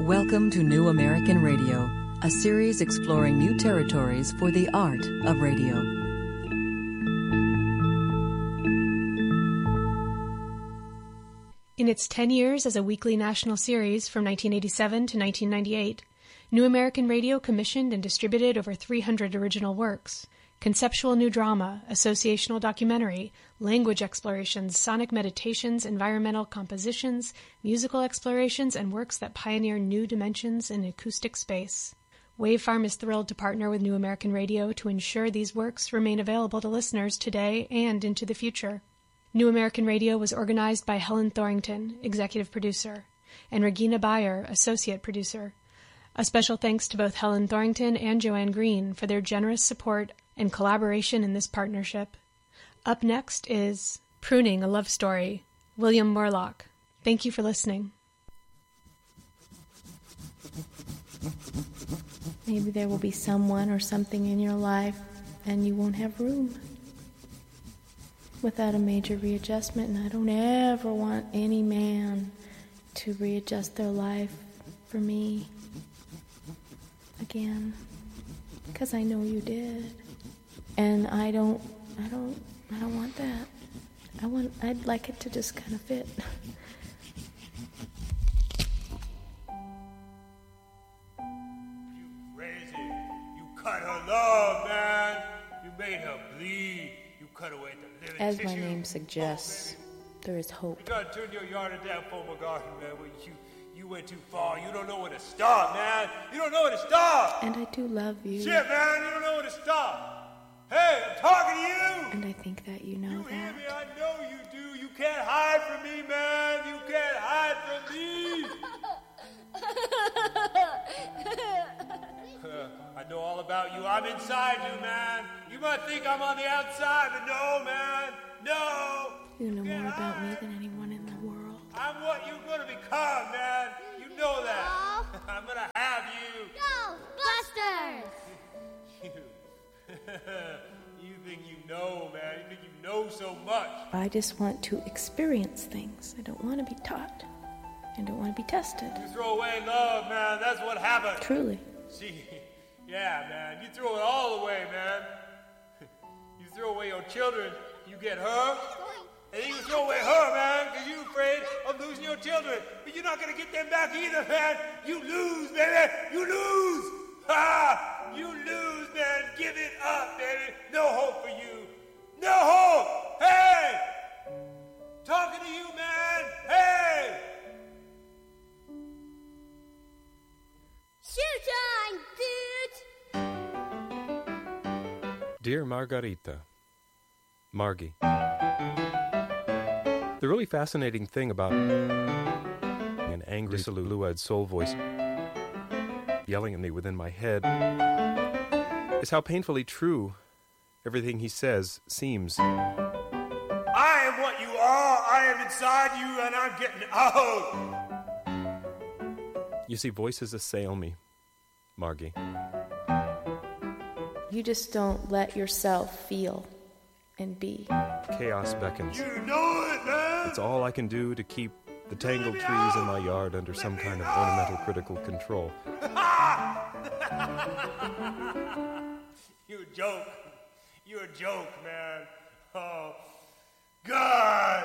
Welcome to New American Radio, a series exploring new territories for the art of radio. In its 10 years as a weekly national series from 1987 to 1998, New American Radio commissioned and distributed over 300 original works. Conceptual new drama, associational documentary, language explorations, sonic meditations, environmental compositions, musical explorations, and works that pioneer new dimensions in acoustic space. Wavefarm is thrilled to partner with New American Radio to ensure these works remain available to listeners today and into the future. New American Radio was organized by Helen Thorington, executive producer, and Regina Bayer, associate producer. A special thanks to both Helen Thorington and Joanne Green for their generous support and collaboration in this partnership. Up next is Pruning a Love Story, William Morlock. Thank you for listening. Maybe there will be someone or something in your life and you won't have room without a major readjustment, and I don't ever want any man to readjust their life for me again, because I know you did. And I don't want that. I'd like it to just kind of fit. You crazy. You cut her love, man. You made her bleed. You cut away the living As tissue. my name suggests, there is hope. You gotta turn your yard into that former garden, man, where you went too far. You don't know where to stop, man. You don't know where to stop. And I do love you. Shit, man, you don't know where to stop. Hey, I'm talking to you! And I think that you know You that. hear me? I know you do. You can't hide from me, man. You can't hide from me. I know all about you. I'm inside you, man. You might think I'm on the outside, but no, man. No. You know Can't more about hide. me than anyone in the world. I'm what you're gonna become, man. You know that. I'm gonna have you. Ghostbusters! You think you know, man. You think you know so much. I just want to experience things. I don't want to be taught. I don't want to be tested. You throw away love, man. That's what happened. Truly. See, yeah, man. You throw it all away, man. You throw away your children, you get her. And then you throw away her, man, because you're afraid of losing your children. But you're not going to get them back either, man. You lose, baby. You lose. Ha! You lose, man. Give it up, baby. No hope for you. No hope. Hey! Talking to you, man. Hey! Showtime, dudes! Dear Margarita, Margie. The really fascinating thing about an angry, blue-eyed soul voice yelling at me within my head is how painfully true everything he says seems. I am what you are. I am inside you, and I'm getting out. You see, voices assail me, Margie. You just don't let yourself feel and be. Chaos beckons. You know it, man. It's all I can do to keep the tangled trees in my yard under some kind of ornamental critical control. You're a joke. You're a joke, man. Oh, God.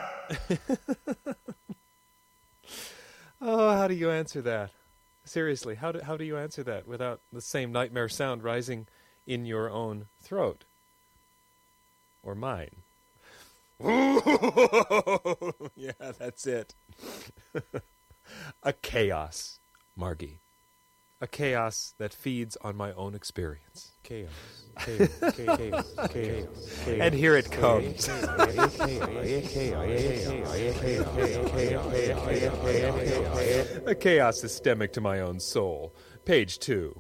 Oh, how do you answer that? Seriously, how do you answer that without the same nightmare sound rising in your own throat? Or mine? Yeah, that's it. A chaos, Margie. A chaos that feeds on my own experience. Chaos. And here it comes. A chaos systemic to my own soul. Page 2.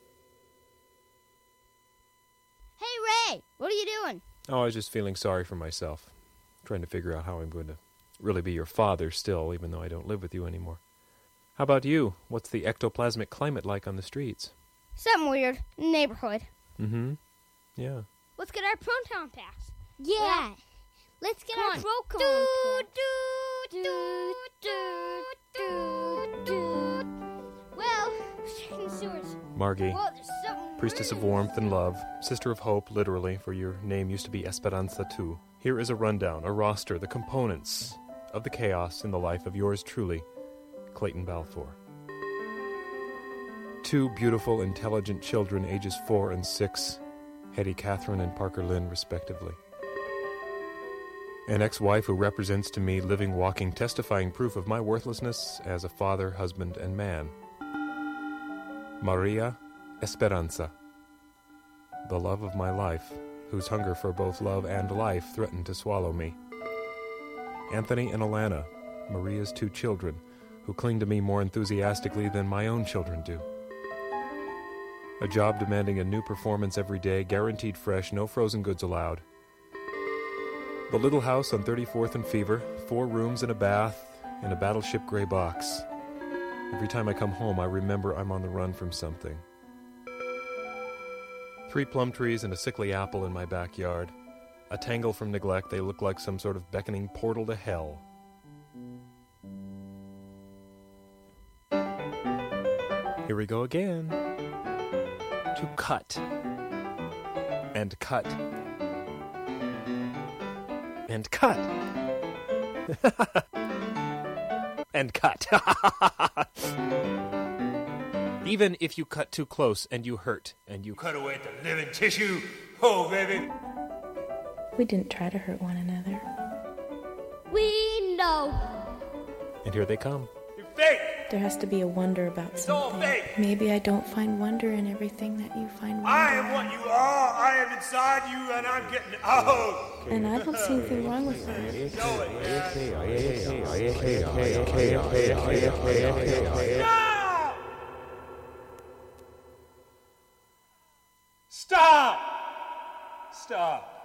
Hey, Ray, what are you doing? Oh, I was just feeling sorry for myself. Trying to figure out how I'm going to really be your father still, even though I don't live with you anymore. How about you? What's the ectoplasmic climate like on the streets? Something weird. Neighborhood. Mm-hmm. Yeah. Let's get our proton pass. Yeah. Let's get our proton pass. Well, Margie, Whoa, there's something priestess of weird. warmth and love, sister of hope, literally, for your name used to be Esperanza too. Here is a rundown, a roster, the components of the chaos in the life of yours truly, Clayton Balfour. 2 beautiful, intelligent children, ages 4 and 6, Hetty Catherine and Parker Lynn, respectively. An ex-wife who represents to me living, walking, testifying proof of my worthlessness as a father, husband, and man. Maria Esperanza, the love of my life, whose hunger for both love and life threatened to swallow me. Anthony and Alana, Maria's 2 children, who cling to me more enthusiastically than my own children do. A job demanding a new performance every day, guaranteed fresh, no frozen goods allowed. The little house on 34th and Fever, 4 rooms and a bath, in a battleship gray box. Every time I come home, I remember I'm on the run from something. 3 plum trees and a sickly apple in my backyard. A tangle from neglect, they look like some sort of beckoning portal to hell. Here we go again. To cut. And cut. And cut. And cut. Even if you cut too close and you hurt and you Cut away the living tissue. Oh, baby. We didn't try to hurt one another. We know. And here they come. You're fake. There has to be a wonder about It's all something. fake. Maybe I don't find wonder in everything that you find wonder I am in. what you are. I am inside you, and I'm getting out. And I don't see anything wrong with that. Know it, man. Stop! Stop! Stop!